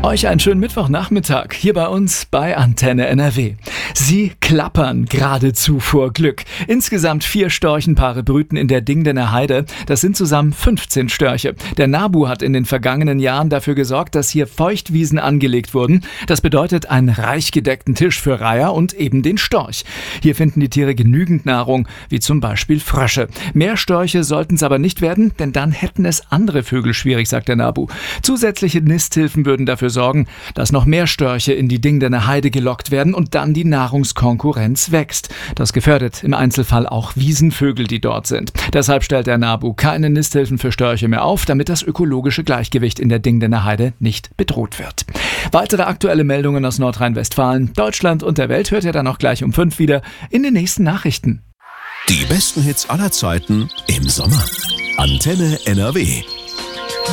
Euch einen schönen Mittwochnachmittag hier bei uns bei Antenne NRW. Sie klappern geradezu vor Glück. Insgesamt 4 Storchenpaare brüten in der Dingdener Heide. Das sind zusammen 15 Störche. Der NABU hat in den vergangenen Jahren dafür gesorgt, dass hier Feuchtwiesen angelegt wurden. Das bedeutet einen reich gedeckten Tisch für Reiher und eben den Storch. Hier finden die Tiere genügend Nahrung, wie zum Beispiel Frösche. Mehr Störche sollten es aber nicht werden, denn dann hätten es andere Vögel schwierig, sagt der NABU. Zusätzliche Nisthilfen würden dafür sorgen, dass noch mehr Störche in die Dingdener Heide gelockt werden und dann die Nahrungskonkurrenz wächst. Das gefährdet im Einzelfall auch Wiesenvögel, die dort sind. Deshalb stellt der NABU keine Nisthilfen für Störche mehr auf, damit das ökologische Gleichgewicht in der Dingdener Heide nicht bedroht wird. Weitere aktuelle Meldungen aus Nordrhein-Westfalen, Deutschland und der Welt hört ihr dann auch gleich um 5 wieder in den nächsten Nachrichten. Die besten Hits aller Zeiten im Sommer. Antenne NRW.